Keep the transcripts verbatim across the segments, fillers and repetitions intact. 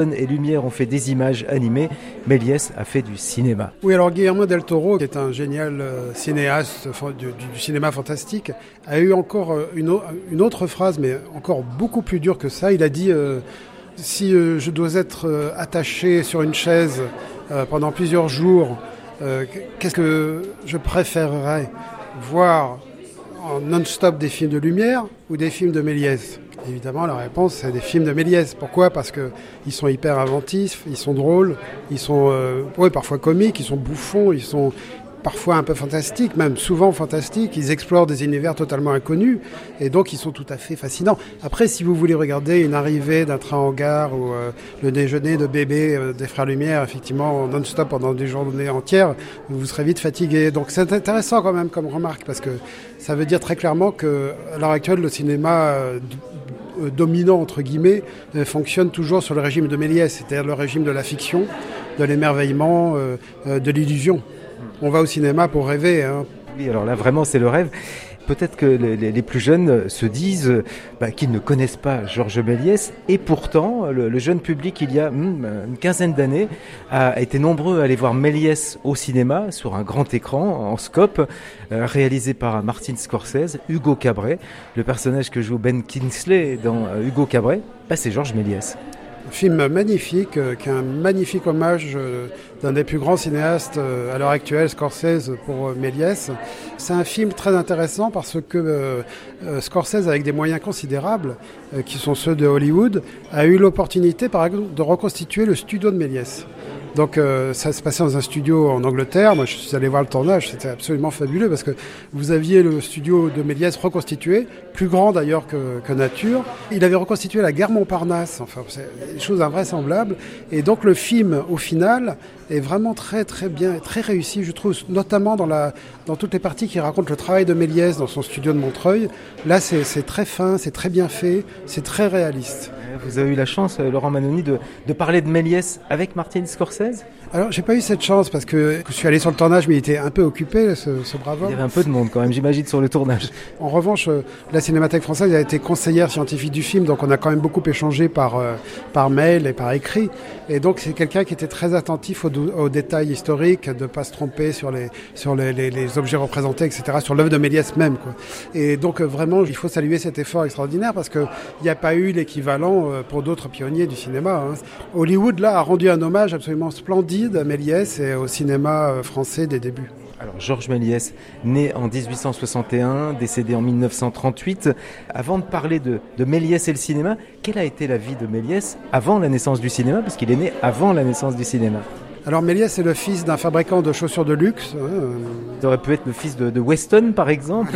et Lumière ont fait des images animées, Méliès a fait du cinéma. Oui, alors Guillermo del Toro, qui est un génial euh, cinéaste du, du, du cinéma fantastique, a eu encore une, une autre phrase, mais encore beaucoup plus dure que ça. Il a dit euh, « Si euh, je dois être euh, attaché sur une chaise euh, pendant plusieurs jours, euh, qu'est-ce que je préférerais voir en non-stop des films de Lumière ou des films de Méliès ?» Évidemment, la réponse, c'est des films de Méliès. Pourquoi ? Parce qu'ils sont hyper inventifs, ils sont drôles, ils sont euh, ouais, parfois comiques, ils sont bouffons, ils sont parfois un peu fantastiques, même souvent fantastiques. Ils explorent des univers totalement inconnus et donc ils sont tout à fait fascinants. Après, si vous voulez regarder une arrivée d'un train en gare ou euh, le déjeuner de bébé euh, des Frères Lumière, effectivement, non-stop pendant des journées entières, vous serez vite fatigué. Donc c'est intéressant quand même comme remarque parce que ça veut dire très clairement qu'à l'heure actuelle, le cinéma euh, dominant, entre guillemets, euh, fonctionne toujours sur le régime de Méliès, c'est-à-dire le régime de la fiction, de l'émerveillement, euh, euh, de l'illusion. On va au cinéma pour rêver. Hein. Oui, alors là, vraiment, c'est le rêve. Peut-être que les, les plus jeunes se disent bah, qu'ils ne connaissent pas Georges Méliès, et pourtant, le, le jeune public, il y a hum, une quinzaine d'années, a été nombreux à aller voir Méliès au cinéma, sur un grand écran, en scope, euh, réalisé par Martin Scorsese, Hugo Cabret. Le personnage que joue Ben Kingsley dans euh, Hugo Cabret, bah, c'est Georges Méliès. Un film magnifique, euh, qui est un magnifique hommage euh, d'un des plus grands cinéastes euh, à l'heure actuelle, Scorsese, pour euh, Méliès. C'est un film très intéressant parce que euh, euh, Scorsese, avec des moyens considérables, euh, qui sont ceux de Hollywood, a eu l'opportunité, par exemple, de reconstituer le studio de Méliès. Donc euh, ça se passait dans un studio en Angleterre. Moi je suis allé voir le tournage, c'était absolument fabuleux parce que vous aviez le studio de Méliès reconstitué, plus grand d'ailleurs que, que nature. Il avait reconstitué la gare Montparnasse, enfin c'est des choses invraisemblables. Et donc le film au final est vraiment très très bien, très réussi je trouve, notamment dans, la, dans toutes les parties qui racontent le travail de Méliès dans son studio de Montreuil. Là c'est, c'est très fin, c'est très bien fait, c'est très réaliste. Vous avez eu la chance, Laurent Manoni, de, de parler de Méliès avec Martin Scorsese ? Alors, j'ai pas eu cette chance parce que je suis allé sur le tournage, mais il était un peu occupé, ce, ce brave homme. Il y avait un peu de monde quand même, j'imagine, sur le tournage. En revanche, la Cinémathèque française a été conseillère scientifique du film, donc on a quand même beaucoup échangé par, euh, par mail et par écrit. Et donc, c'est quelqu'un qui était très attentif aux, aux détails historiques, de ne pas se tromper sur, les, sur les, les, les objets représentés, et cetera, sur l'œuvre de Méliès même, quoi. Et donc, vraiment, il faut saluer cet effort extraordinaire parce qu'il n'y a pas eu l'équivalent pour d'autres pionniers du cinéma. Hein. Hollywood, là, a rendu un hommage absolument splendide à Méliès et au cinéma français des débuts. Alors Georges Méliès, né en dix-huit cent soixante et un, décédé en mille neuf cent trente-huit. Avant de parler de, de Méliès et le cinéma, quelle a été la vie de Méliès avant la naissance du cinéma ? Parce qu'il est né avant la naissance du cinéma. Alors Méliès est le fils d'un fabricant de chaussures de luxe. Hein. Il aurait pu être le fils de, de Weston, par exemple.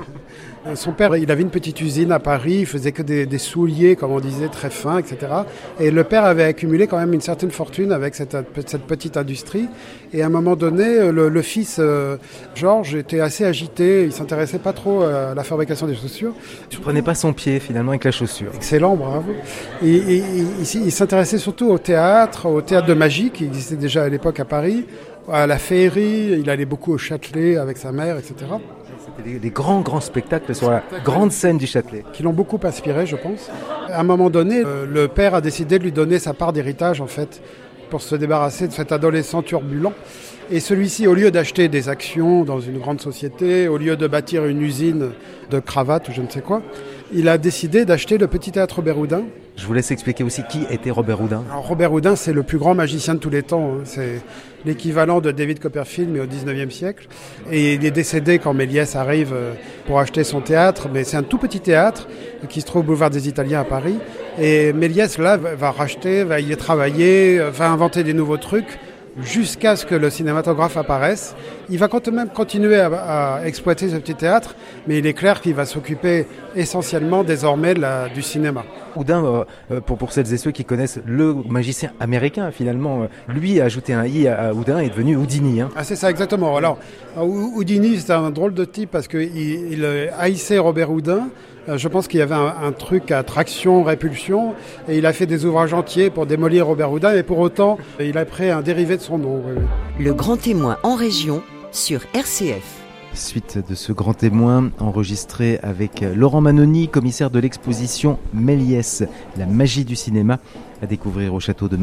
Son père, il avait une petite usine à Paris, il faisait que des, des souliers, comme on disait, très fins, et cetera. Et le père avait accumulé quand même une certaine fortune avec cette, cette petite industrie. Et à un moment donné, le, le fils, euh, Georges, était assez agité, il s'intéressait pas trop à la fabrication des chaussures. Tu prenais pas son pied, finalement, avec la chaussure. Excellent, bravo. Et, et, et, il, il s'intéressait surtout au théâtre, au théâtre de magie, qui existait déjà à l'époque à Paris, à la féerie, il allait beaucoup au Châtelet avec sa mère, et cetera. C'était des, des grands, grands spectacles sur la grande scène du Châtelet. Qui l'ont beaucoup inspiré, je pense. À un moment donné, euh, le père a décidé de lui donner sa part d'héritage, en fait, pour se débarrasser de cet adolescent turbulent. Et celui-ci, au lieu d'acheter des actions dans une grande société, au lieu de bâtir une usine de cravates ou je ne sais quoi, il a décidé d'acheter le petit théâtre Robert Houdin. Je vous laisse expliquer aussi qui était Robert Houdin. Alors, Robert Houdin, c'est le plus grand magicien de tous les temps. Hein. C'est l'équivalent de David Copperfield, mais au dix-neuvième siècle. Et il est décédé quand Méliès arrive pour acheter son théâtre. Mais c'est un tout petit théâtre qui se trouve au boulevard des Italiens à Paris. Et Méliès, là, va racheter, va y travailler, va inventer des nouveaux trucs, jusqu'à ce que le cinématographe apparaisse. Il va quand même continuer à, à exploiter ce petit théâtre, mais il est clair qu'il va s'occuper essentiellement désormais de la, du cinéma. Houdin, euh, pour, pour celles et ceux qui connaissent le magicien américain, finalement, lui a ajouté un i à, à Houdin et est devenu Houdini. Hein. Ah, c'est ça, exactement. Alors, Houdini, c'est un drôle de type parce qu'il il haïssait Robert Houdin. Je pense qu'il y avait un, un truc à traction, répulsion, et il a fait des ouvrages entiers pour démolir Robert Houdin, et pour autant, il a pris un dérivé de son nom. Oui, oui. Le Grand Témoin en région sur R C F. Suite de ce grand témoin enregistré avec Laurent Manoni, commissaire de l'exposition Méliès, la magie du cinéma, à découvrir au château de